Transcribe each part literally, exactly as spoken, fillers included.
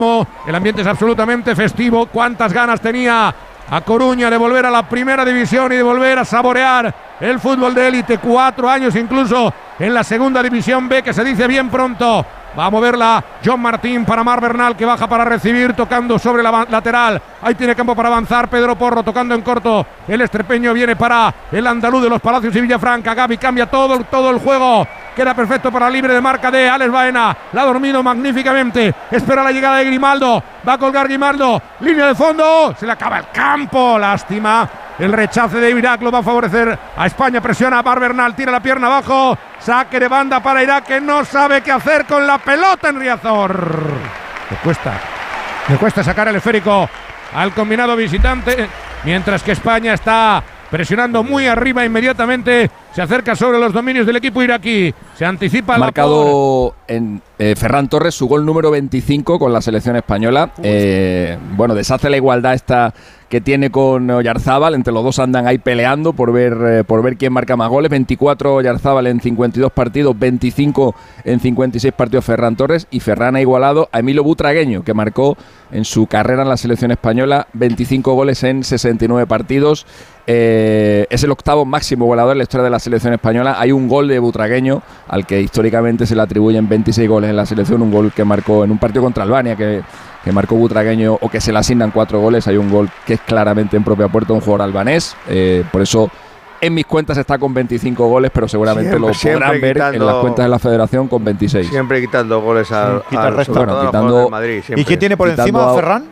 El ambiente es absolutamente festivo. Cuántas ganas tenía a Coruña de volver a la primera división y de volver a saborear el fútbol de élite. Cuatro años incluso en la segunda división B, que se dice bien pronto. Va a moverla John Martín para Mar Bernal, que baja para recibir, tocando sobre la lateral. Ahí tiene campo para avanzar Pedro Porro, tocando en corto. El extrepeño viene para el andaluz de los Palacios y Villafranca. Gavi cambia todo, todo el juego. Queda perfecto para libre de marca de Alex Baena. La ha dormido magníficamente. Espera la llegada de Grimaldo. Va a colgar Grimaldo. Línea de fondo. Se le acaba el campo. Lástima. El rechace de Irak lo va a favorecer a España. Presiona a Mar Bernal. Tira la pierna abajo. Saque de banda para Irak, que no sabe qué hacer con la pelota en Riazor. Le cuesta. Le cuesta sacar el esférico al combinado visitante. Mientras que España está presionando muy arriba inmediatamente. Se acerca sobre los dominios del equipo iraquí. Se anticipa. Ha marcado en eh, Ferran Torres su gol número veinticinco con la selección española. Eh, bueno, deshace la igualdad esta que tiene con Oyarzábal. Entre los dos andan ahí peleando por ver, eh, por ver quién marca más goles. veinticuatro Oyarzábal en cincuenta y dos partidos, veinticinco en cincuenta y seis partidos Ferran Torres. Y Ferran ha igualado a Emilio Butragueño, que marcó en su carrera en la selección española veinticinco goles en sesenta y nueve partidos. Eh, es el octavo máximo goleador en la historia de la selección española. Hay un gol de Butragueño al que históricamente se le atribuyen veintiséis goles en la selección, un gol que marcó en un partido contra Albania que, que marcó Butragueño, o que se le asignan cuatro goles. Hay un gol que es claramente en propia puerta, un jugador albanés. Eh, por eso en mis cuentas está con veinticinco goles, pero seguramente siempre, lo podrán ver quitando, en las cuentas de la federación con veintiséis. Siempre quitando goles al, sí, al, al bueno, quitando, Madrid. ¿Y quién tiene por encima a Ferran?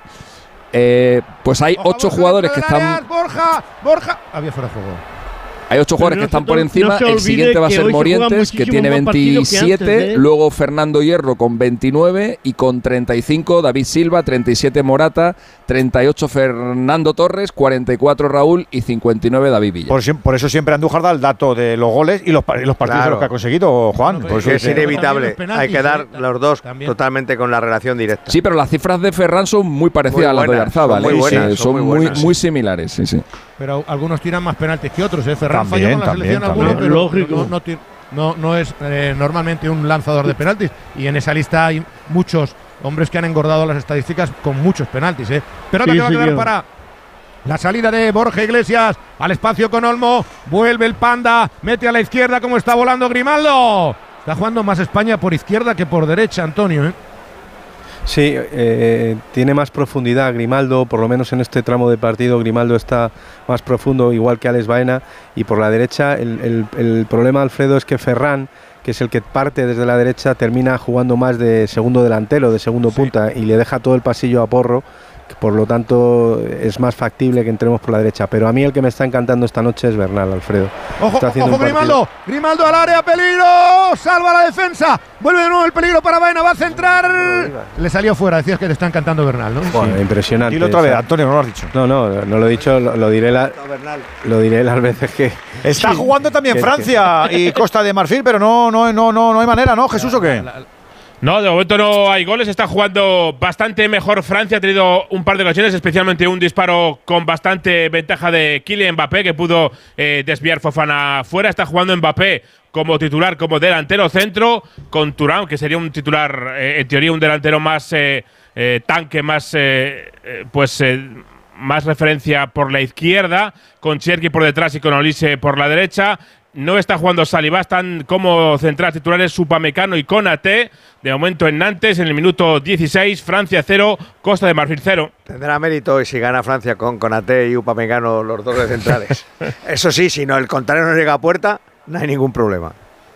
Eh, pues hay Ojo, ocho Borja, jugadores que están. Áreas, Borja, Borja. Había fuera de juego. Hay ocho jugadores que están por encima. El siguiente va a ser Morientes, que tiene veintisiete. ¿eh? Luego Fernando Hierro con veintinueve. Y con treinta y cinco David Silva, treinta y siete Morata, treinta y ocho Fernando Torres, cuarenta y cuatro Raúl y cincuenta y nueve David Villa. Por, por eso siempre Andújar da el dato de los goles y los, y los partidos claro. de los que ha conseguido Juan. Bueno, pues es inevitable. Penaltis, hay que dar eh, los dos también. Totalmente con la relación directa. Sí, pero las cifras de Ferran son muy parecidas muy buenas, a las de Oyarzábal. Son, muy, buenas, eh, son son muy, buenas, muy, sí. muy similares. Sí, sí. Pero algunos tiran más penaltis que otros. ¿eh? Ferran también, falló con la también, selección también. alguno, pero lógico. No, no, no, no es eh, normalmente un lanzador de penaltis. Y en esa lista hay muchos hombres que han engordado las estadísticas con muchos penaltis. ¿eh? Pero ahora sí, que va sí, a quedar sí. para la salida de Borja Iglesias al espacio con Olmo. Vuelve el Panda, mete a la izquierda como está volando Grimaldo. Está jugando más España por izquierda que por derecha, Antonio. ¿eh? Sí, eh, tiene más profundidad Grimaldo, por lo menos en este tramo de partido Grimaldo está más profundo, igual que Alex Baena, y por la derecha el, el, el problema, Alfredo, es que Ferran, que es el que parte desde la derecha, termina jugando más de segundo delantero, de segundo sí. punta, y le deja todo el pasillo a Porro, que por lo tanto es más factible que entremos por la derecha. Pero a mí el que me está encantando esta noche es Bernal, Alfredo. Ojo, está ojo Grimaldo, Grimaldo al área, peligro, salva la defensa, vuelve de nuevo el peligro para Baena, va a centrar, le salió fuera. Decías que te está encantando Bernal, ¿no? Bueno, sí. Impresionante. Dilo otra vez, Antonio, no lo has dicho. No, no, no lo he dicho, lo, lo diré la, lo diré las veces que está sí, jugando también que, Francia que, y Costa de Marfil, pero no, no, no, no, no hay manera, ¿no, Jesús, o qué? No, de momento no hay goles. Está jugando bastante mejor Francia. Ha tenido un par de ocasiones, especialmente un disparo con bastante ventaja de Kylian Mbappé, que pudo eh, desviar Fofana fuera. Está jugando Mbappé como titular, como delantero centro, con Thuram, que sería un titular, eh, en teoría, un delantero más eh, eh, tanque, más eh, eh, pues eh, más referencia por la izquierda, con Cherki por detrás y con Olise por la derecha. No está jugando Saliba, están como centrales titulares Upamecano y Konaté. De momento en Nantes, en el minuto dieciséis, Francia cero, Costa de Marfil cero. Tendrá mérito y si gana Francia con Konaté y Upamecano, los dos de centrales. Eso sí, si no el contrario no llega a puerta, no hay ningún problema.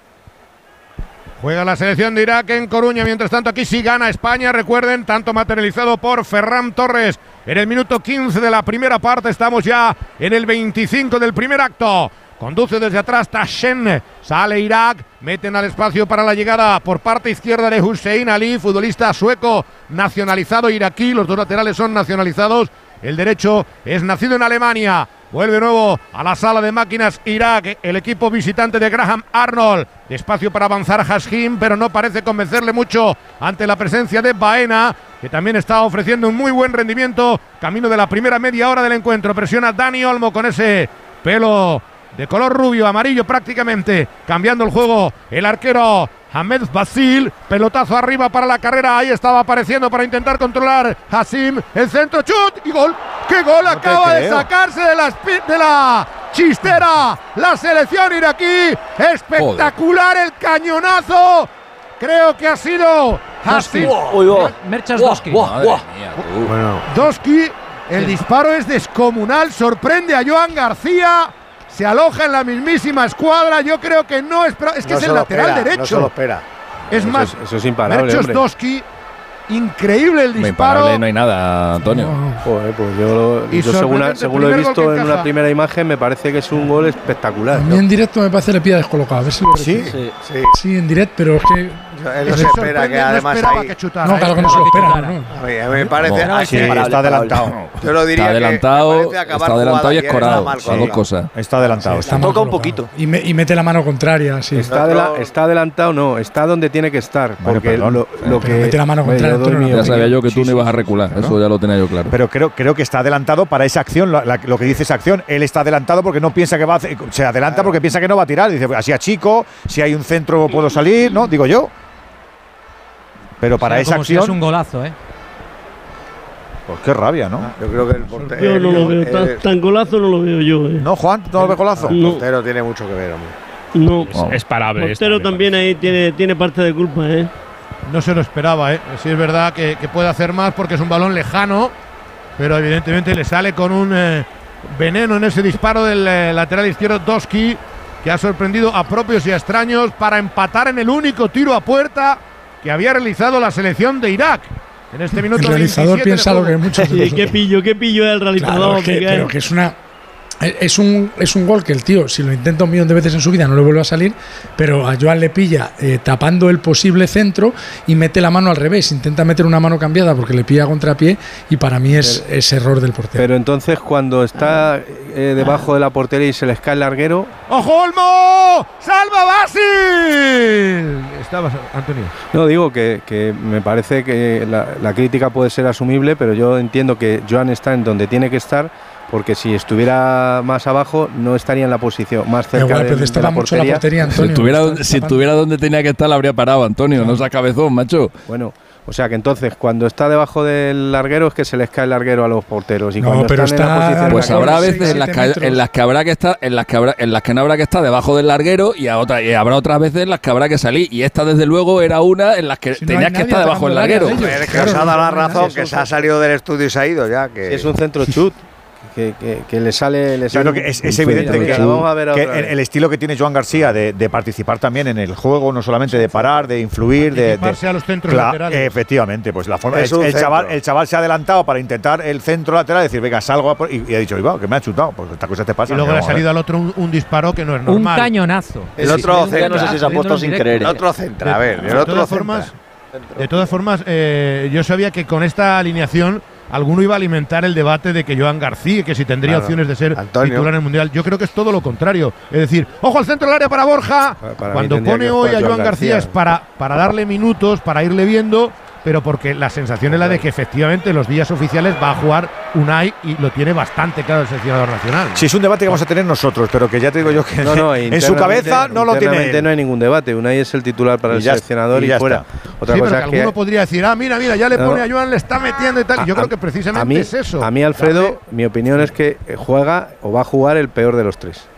Juega la selección de Irak en Coruña. Mientras tanto, aquí sí gana España. Recuerden, tanto materializado por Ferran Torres en el minuto quince de la primera parte. Estamos ya en el veinticinco del primer acto. Conduce desde atrás Tashen, sale Irak, meten al espacio para la llegada por parte izquierda de Hussein Ali, futbolista sueco nacionalizado iraquí, los dos laterales son nacionalizados, el derecho es nacido en Alemania. Vuelve nuevo a la sala de máquinas Irak, el equipo visitante de Graham Arnold. Despacio para avanzar Hashim, pero no parece convencerle mucho ante la presencia de Baena, que también está ofreciendo un muy buen rendimiento. Camino de la primera media hora del encuentro. Presiona Dani Olmo con ese pelo de color rubio, amarillo prácticamente, cambiando el juego el arquero Ahmed Basil, pelotazo arriba para la carrera, ahí estaba apareciendo para intentar controlar Hassim, el centro, chut y gol. ¡Qué gol No acaba de creo. sacarse de la, de la chistera la selección iraquí! Espectacular el cañonazo. Creo que ha sido Hassim. Merchas Doski. Madre mía, tú. Bueno, Doski, el disparo es descomunal, sorprende a Joan García, se aloja en la mismísima escuadra. Yo creo que no espera, es que no es se el lo lateral espera, derecho. No se lo espera. Es Eso más, es- eso es imparable, Merchos hombre. Doski, increíble el Hombre, disparo. imparable no hay nada, Antonio. Joder, pues yo, lo- Y yo según, sorprendente, según lo he primer gol visto que en encaja. una primera imagen, me parece que es un gol espectacular. A mí en directo me parece le pilla descolocado. A ver si lo Sí. repite. Sí. Sí, en directo, pero es que. Él no Es se espera sorprendente, que además no esperaba ahí. que chutara. No, ¿eh? claro que no se lo espera. ¿no? A mí, a mí me parece. Vamos. ah, Sí, sí, está adelantado. yo lo diría Está adelantado, que me parece acabar está adelantado jugada y ayer, escorado. está mal Son dos colocado. cosas. Está adelantado. Está mal toca un colocado. poquito. Y, me- y mete la mano contraria, sí. Está, adela- está adelantado, no, está donde tiene que estar. Bueno, Porque perdón. lo, lo Pero que. mete la mano Hombre, contraria, yo doy Antonio, mi no Ya te sabía yo que Sí, tú no sí, ibas a sí. recular, ¿No? eso ya lo tenía yo claro. Pero creo, creo que está adelantado para esa acción. Lo, la- lo que dice esa acción, él está adelantado porque no piensa que va a hacer. Se adelanta porque piensa que no va a tirar. Dice, así a chico, si hay un centro puedo salir, ¿no? Digo yo. Pero para O sea, esa como si acción. es un golazo, ¿eh? Pues qué rabia, ¿no? Yo creo que el portero. Yo no lo veo, el- tan, tan golazo no lo veo yo, eh. ¿No, Juan? ¿No lo ves golazo? el No. portero tiene mucho que ver, hombre. No. Oh. Es parable. El esta, portero me también ahí tiene, tiene parte de culpa, eh. No se lo esperaba, ¿eh? Sí es verdad que, que puede hacer más porque es un balón lejano, pero evidentemente le sale con un eh, veneno en ese disparo del eh, lateral izquierdo Doski, que ha sorprendido a propios y a extraños para empatar en el único tiro a puerta que había realizado la selección de Irak. En este minuto El realizador veintisiete de piensa lo juego. que muchos de Sí, nosotros. qué pillo, qué pillo es el realizador, Claro, es que, Miguel. pero que es una. Es un, es un gol que el tío, si lo intenta un millón de veces en su vida, no le vuelve a salir, pero a Joan le pilla eh, tapando el posible centro y mete la mano al revés, intenta meter una mano cambiada porque le pilla a contrapié y para mí es, es error del portero. Pero entonces, cuando está eh, debajo de la portería y se les cae el larguero, ¡Ojo, Olmo! ¡Salva Basil! Estabas, Antonio. no digo que, que me parece que la, la crítica puede ser asumible, pero yo entiendo que Joan está en donde tiene que estar, porque si estuviera más abajo no estaría en la posición más Pero cerca igual, de, pero de estaba la mucho la portería. portería, Si Antonio. estuviera, Está donde- si tapando. estuviera donde tenía que estar, la habría parado, Antonio. No seas cabezón, macho. Bueno, o sea que entonces cuando está debajo del larguero es que se les cae el larguero a los porteros y No, cuando pero están en la está- posición Pues en la que- habrá seis, veces en las, siete que, metros. en las que habrá que estar, en las que habrá, en las que no habrá que estar debajo del larguero y, a otra, y habrá otras veces en las que habrá que salir. Y esta, desde luego, era una en las que Si no hay tenías que nadie estar debajo del atacando el área larguero. de ellos. Es que Claro, os ha no, dado la no, no, razón, eso que es se ha salido del estudio y se ha ido ya. Que Si es un centro chut que, que, que le sale, le Yo sale creo que es, un es centro evidente que, chut. Vamos a ver que otra el, vez. el estilo que tiene Joan García de, de participar también en el juego, no solamente de parar, de influir, de, de Anticiparse a los centros Cla- laterales. efectivamente, pues la forma. Es El, un el chaval, centro. el chaval se ha adelantado para intentar el centro lateral, decir, venga, salgo a por- y, y ha dicho, "Oiga, que me ha chutado, porque esta cosa te pasa. Y luego le ha Vamos a ver. salido al otro un, un disparo que no es Un normal. cañonazo. El otro Ya no sé centra. si se ha puesto sin querer. El otro centra, a ver. El de otro todas centra. formas, de todas formas eh, yo sabía que con esta alineación alguno iba a alimentar el debate de que Joan García, que si tendría Claro. opciones de ser Antonio. titular en el Mundial. Yo creo que es todo lo contrario. Es decir, ojo al centro del área para Borja. Para- para mí Cuando tendría pone que hoy jugar a Joan Joan García, García. es para, para darle minutos, para irle viendo, pero porque la sensación es la de que efectivamente los días oficiales va a jugar Unai y lo tiene bastante claro el seleccionador nacional. Sí, es un debate que vamos a tener nosotros, pero que ya te digo yo que No, no, en su cabeza no lo tiene. internamente no hay ningún debate. Unai es el titular para Y el ya- seleccionador y y, ya fuera. está. Otra Sí, pero cosa que es alguno que podría decir, ah, mira, mira, ya le No, pone no. a Joan, le está metiendo y tal. A- Y yo a- creo que precisamente a mí, es eso. A mí, Alfredo, Darle- mi opinión es que juega o va a jugar el peor de los tres.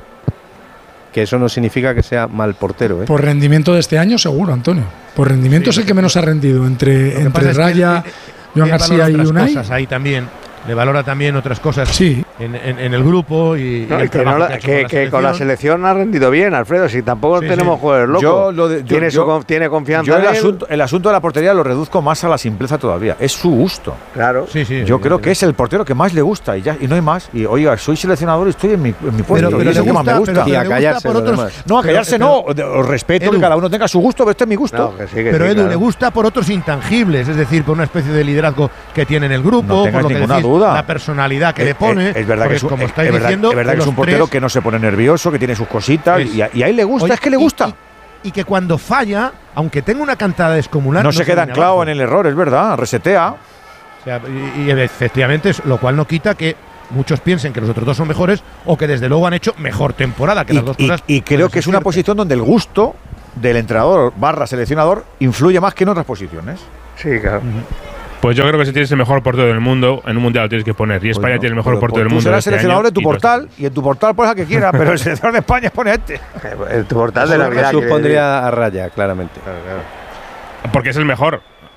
Que eso no significa que sea mal portero, ¿eh? Por rendimiento de este año, seguro, Antonio. Por rendimiento Sí, es el que menos ha rendido entre, Lo que pasa entre es que Raya, él- él- Joan él García valora y otras Unai. cosas ahí también. Le valora también otras cosas Sí. en, en- en el grupo y, No, y el y que, no trabajo la- que ha hecho que- con que con la selección. selección ha rendido bien, Alfredo. Si tampoco Sí, tenemos sí. jugadores locos. Yo lo de- yo- tiene, su yo- con- tiene confianza Yo el en él. asunto, el asunto de la portería lo reduzco más a la simpleza todavía. Es su gusto. Claro. Sí, sí, Yo creo que es el portero que más le gusta y ya y no hay más. Y oiga, soy seleccionador y estoy en mi, en mi puesto. Pero, y pero es le el que más me gusta, gusta. pero Y a le gusta callarse por los otros. demás. No, a pero- callarse pero- no. de- Os respeto Edu. que cada uno tenga su gusto, pero este es mi gusto. No, que sí, que Pero sí, Edu claro. le gusta por otros intangibles, es decir, por una especie de liderazgo que tiene en el grupo, No tengas por lo que ninguna decís, duda. la personalidad que Eh, le pone. eh, es verdad que porque es un, como eh, estáis es verdad, diciendo, es verdad que es los un portero tres- que no se pone nervioso, que tiene sus cositas Es- y, a- y ahí le gusta, Oye, es que le y- gusta. Y, y que cuando falla, aunque tenga una cantada descomunal, no, se queda viene anclado abajo. en el error, es verdad, resetea. O sea, y, y efectivamente, es- lo cual no quita que muchos piensen que los otros dos son mejores o que desde luego han hecho mejor temporada, que Y, las dos y- cosas. y creo pueden que es ser una ciertas. posición donde el gusto del entrenador barra seleccionador influye más que en otras posiciones. Sí, claro. Pues yo creo que si tienes el mejor portero del mundo, en un mundial lo tienes que poner. Y España Pues no, tiene el mejor pero portero del tú mundo. serás este seleccionador año, de tu y todo portal y en tu portal pues a que quieras, pero el seleccionador de España pone a este. El tu portal de Yo Navidad. Jesús pondría a raya, claramente. Claro, claro. Porque es el mejor.